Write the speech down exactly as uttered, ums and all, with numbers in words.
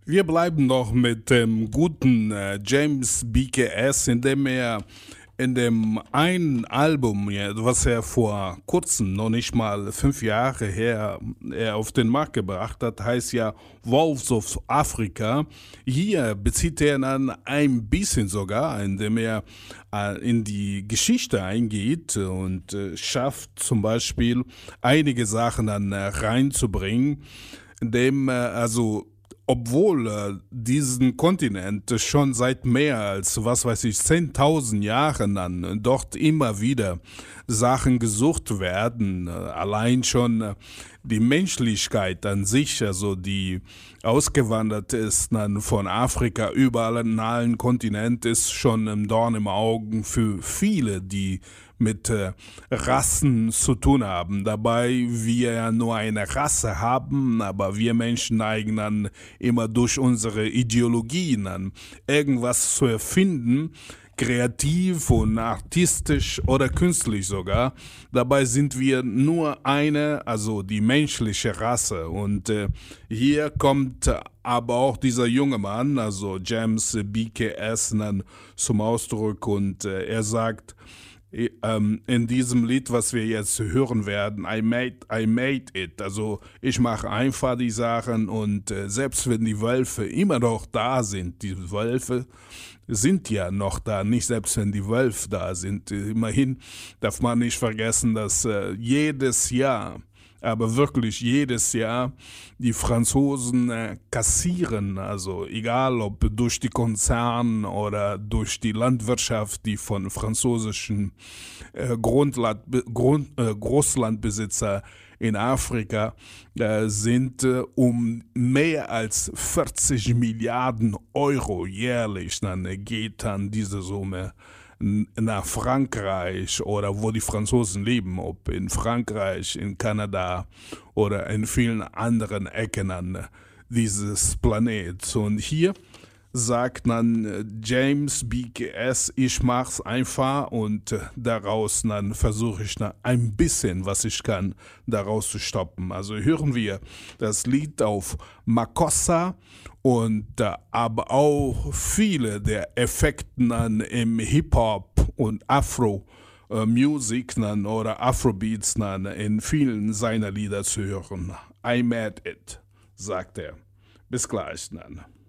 Wir bleiben noch mit dem guten äh, James B K S, indem er in dem einen Album, ja, was er vor kurzem, noch nicht mal fünf Jahre her, er auf den Markt gebracht hat, heißt ja Wolves of Africa. Hier bezieht er dann ein bisschen sogar, indem er äh, in die Geschichte eingeht und äh, schafft zum Beispiel einige Sachen dann äh, reinzubringen, indem äh, also obwohl äh, diesen Kontinent schon seit mehr als, was weiß ich, zehntausend Jahren an dort immer wieder Sachen gesucht werden, äh, allein schon äh, die Menschlichkeit an sich, also die ausgewandert ist dann von Afrika überall in allen Kontinent, ist schon ein Dorn im Auge für viele, die mit äh, Rassen zu tun haben. Dabei wir ja nur eine Rasse haben, aber wir Menschen neigen dann immer durch unsere Ideologien an, irgendwas zu erfinden, kreativ und artistisch oder künstlich sogar. Dabei sind wir nur eine, also die menschliche Rasse. Und äh, hier kommt aber auch dieser junge Mann, also James B K S, dann zum Ausdruck und äh, er sagt, ähm, in diesem Lied, was wir jetzt hören werden, I made, I made it. Also ich mache einfach die Sachen und äh, selbst wenn die Wölfe immer noch da sind, die Wölfe sind ja noch da, nicht selbst wenn die Wölfe da sind. Immerhin darf man nicht vergessen, dass äh, jedes Jahr, aber wirklich jedes Jahr die Franzosen äh, kassieren, also egal ob durch die Konzerne oder durch die Landwirtschaft, die von französischen äh, Grundland, Grund, äh, Großlandbesitzer in Afrika äh, sind äh, um mehr als vierzig Milliarden Euro jährlich, dann äh, geht dann diese Summe nach Frankreich oder wo die Franzosen leben, ob in Frankreich, in Kanada oder in vielen anderen Ecken an dieses Planets. Und hier sagt dann James B K S, ich mach's einfach und daraus dann versuche ich dann ein bisschen, was ich kann, daraus zu stoppen. Also hören wir das Lied auf Makossa und äh, aber auch viele der Effekten dann im Hip-Hop und Afro äh, Music dann oder Afrobeats dann in vielen seiner Lieder zu hören. I made it, sagt er. Bis gleich dann.